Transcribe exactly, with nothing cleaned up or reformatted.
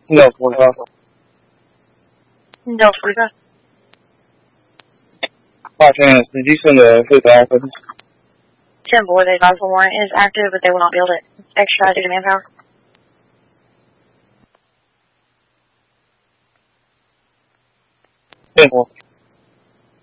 No, forty-five. No, forty-five. Five hands. Did you send a fifth office? ten boy, the advisable warrant is active, but they will not be able to extradite due to manpower. ten four.